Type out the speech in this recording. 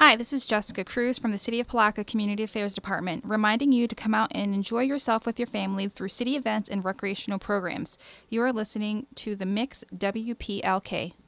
Hi, this is Jessica Cruz from the City of Palaca Community Affairs Department, reminding you to come out and enjoy yourself with your family through city events and recreational programs. You are listening to the Mix WPLK.